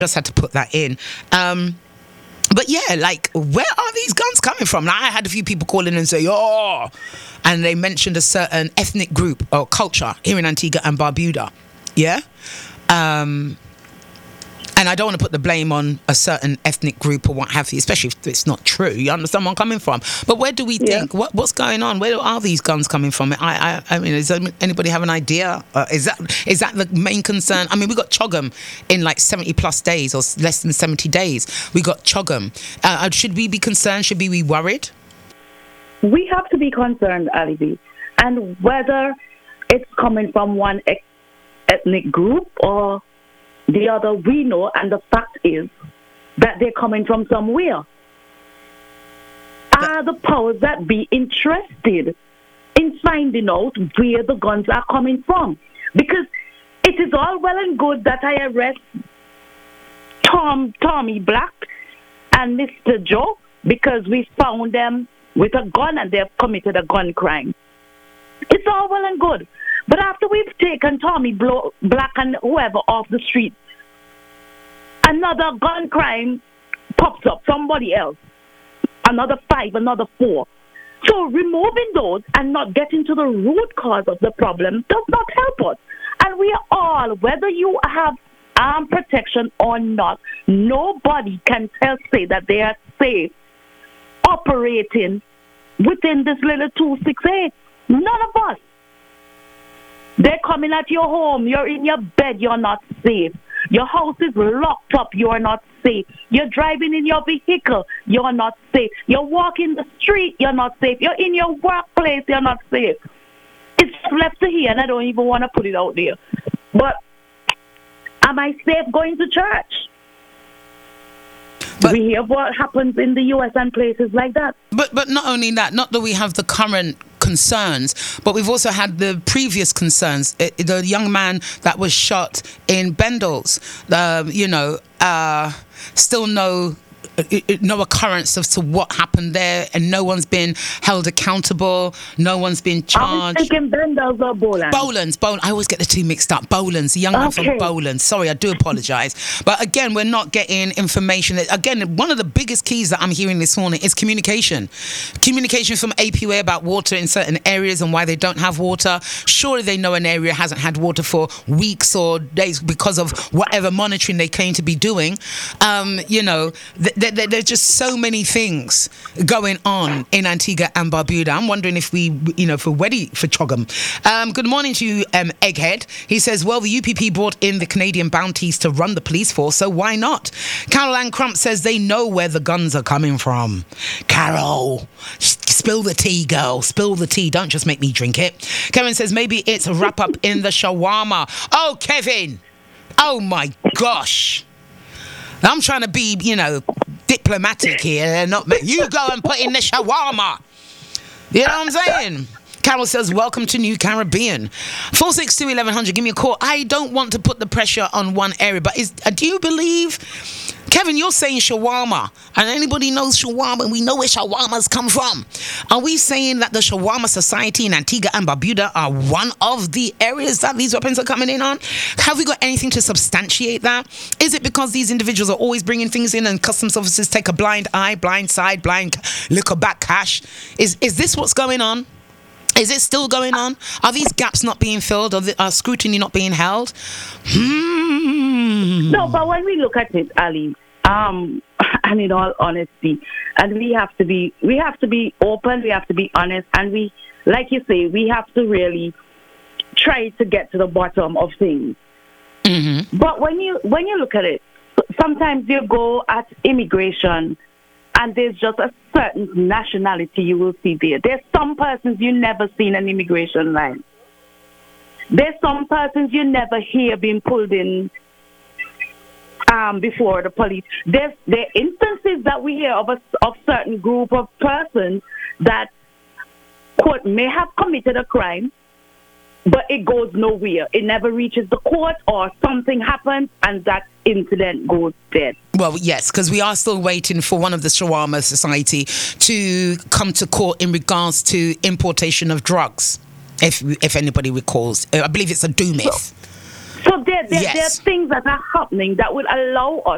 just had to put that in. But yeah, like, where are these guns coming from? Now, I had a few people call in and say, oh, and they mentioned a certain ethnic group or culture here in Antigua and Barbuda. Yeah. And I don't want to put the blame on a certain ethnic group or what have you, especially if it's not true. You understand where I'm coming from? But where do we think? What's going on? Where are these guns coming from? I mean, does anybody have an idea? Is that the main concern? I mean, we got Chogam in like 70 plus days or less than 70 days. We got Chogam. Should we be concerned? Should we be worried? We have to be concerned, Ali B. And whether it's coming from one ethnic group or the other, we know, and the fact is that they're coming from somewhere. Are the powers that be interested in finding out where the guns are coming from? Because it is all well and good that I arrest Tommy Black and Mr. Joe because we found them with a gun and they've committed a gun crime. It's all well and good. But after we've taken Tommy Black and whoever off the street, another gun crime pops up, somebody else, another 5, another 4. So removing those and not getting to the root cause of the problem does not help us. And we are all, whether you have armed protection or not, nobody can say that they are safe operating within this little 268. None of us. They're coming at your home. You're in your bed. You're not safe. Your house is locked up. You're not safe. You're driving in your vehicle. You're not safe. You're walking the street. You're not safe. You're in your workplace. You're not safe. It's left to here, and I don't even want to put it out there. But am I safe going to church? But we hear what happens in the U.S. and places like that. But not only that, not that we have the current concerns, but we've also had the previous concerns. The young man that was shot in Bendels, still no occurrence as to what happened there, and no one's been held accountable, no one's been charged. I was thinking Bendels or Boland. Boland's. I always get the two mixed up. Boland's, the young man from Boland. Sorry, I do apologise. But again, we're not getting information. Again, one of the biggest keys that I'm hearing this morning is communication. Communication from APUA about water in certain areas and why they don't have water. Surely they know an area hasn't had water for weeks or days because of whatever monitoring they claim to be doing. There's just so many things going on in Antigua and Barbuda. I'm wondering if we're ready for Chogam. Good morning to you, Egghead. He says, well, the UPP brought in the Canadian bounties to run the police force, so why not? Carol Ann Crump says they know where the guns are coming from. Carol, spill the tea, girl. Spill the tea. Don't just make me drink it. Kevin says maybe it's a wrap-up in the shawarma. Oh, Kevin. Oh, my gosh. I'm trying to be, diplomatic here and not make you go and put in the shawarma. You know what I'm saying? Carol says, welcome to New Caribbean. 462-1100, give me a call. I don't want to put the pressure on one area, but do you believe... Kevin, you're saying shawarma, and anybody knows shawarma, and we know where shawarmas come from. Are we saying that the Shawarma Society in Antigua and Barbuda are one of the areas that these weapons are coming in on? Have we got anything to substantiate that? Is it because these individuals are always bringing things in and customs officers take a blind eye, blind side, blind liquor back cash? Is this what's going on? Is it still going on? Are these gaps not being filled? Are scrutiny not being held? No, but when we look at it, Ali, and in all honesty, and we have to be open, we have to be honest, and we, like you say, we have to really try to get to the bottom of things. Mm-hmm. But when you look at it, sometimes you go at immigration, and there's just a certain nationality you will see there. There's some persons you never see in an immigration line. There's some persons you never hear being pulled in before the police. There are instances that we hear of certain group of persons that, quote, may have committed a crime, but it goes nowhere. It never reaches the court, or something happens and that incident goes dead. Well, yes, because we are still waiting for one of the Shawarma Society to come to court in regards to importation of drugs, if anybody recalls. I believe it's a Doomith. So there are things that are happening that will allow us